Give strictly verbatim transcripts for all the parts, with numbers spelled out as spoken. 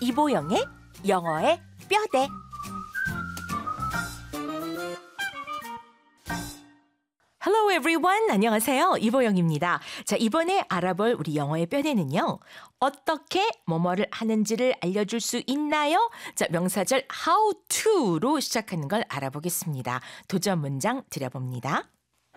이보영의 영어의 뼈대. Hello everyone. 안녕하세요. 이보영입니다. 자, 이번에 알아볼 우리 영어의 뼈대는요. 어떻게 뭐뭐를 하는지를 알려줄 수 있나요? 자, 명사절 how to로 시작하는 걸 알아보겠습니다. 도전 문장 드려봅니다.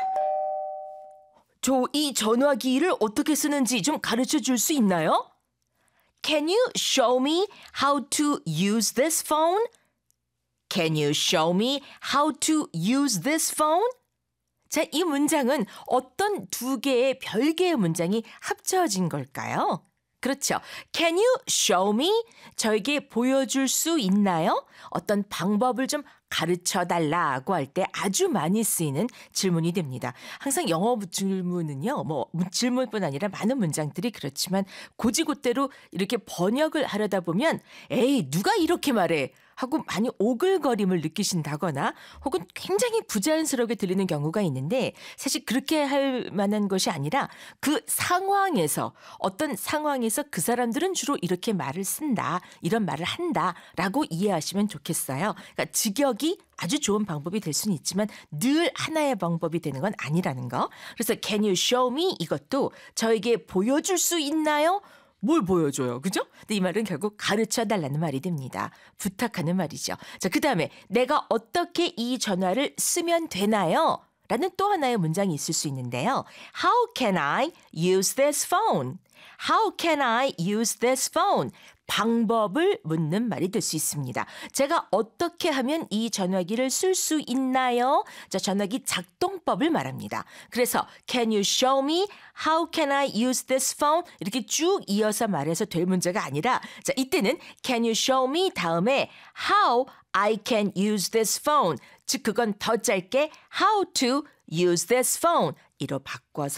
저 이 전화기를 어떻게 쓰는지 좀 가르쳐 줄 수 있나요? Can you show me how to use this phone? Can you show me how to use this phone? 자, 이 문장은 어떤 두 개의 별개의 문장이 합쳐진 걸까요? 그렇죠. Can you show me? 저에게 보여줄 수 있나요? 어떤 방법을 좀 가르쳐 달라고 할 때 아주 많이 쓰이는 질문이 됩니다. 항상 영어 질문은요, 뭐 질문뿐 아니라 많은 문장들이 그렇지만 곧이곧대로 이렇게 번역을 하려다 보면 에이, 누가 이렇게 말해? 하고 많이 오글거림을 느끼신다거나 혹은 굉장히 부자연스럽게 들리는 경우가 있는데 사실 그렇게 할 만한 것이 아니라 그 상황에서 어떤 상황에서 그 사람들은 주로 이렇게 말을 쓴다, 이런 말을 한다라고 이해하시면 좋겠어요. 그러니까 직역이 아주 좋은 방법이 될 수는 있지만 늘 하나의 방법이 되는 건 아니라는 거. 그래서 Can you show me? 이것도 저에게 보여줄 수 있나요? 뭘 보여줘요, 그죠? 근데 이 말은 결국 가르쳐달라는 말이 됩니다. 부탁하는 말이죠. 자, 그 다음에 내가 어떻게 이 전화를 쓰면 되나요? 라는 또 하나의 문장이 있을 수 있는데요. How can I use this phone? How can I use this phone? 방법을 묻는 말이 될 수 있습니다. 제가 어떻게 하면 이 전화기를 쓸 수 있나요? 자, 전화기 작동법을 말합니다. 그래서 Can you show me? How can I use this phone? 이렇게 쭉 이어서 말해서 될 문제가 아니라 자, 이때는 Can you show me? 다음에 How I can use this phone? 즉 그건 더 짧게 How to use this phone? 이로 바꿔서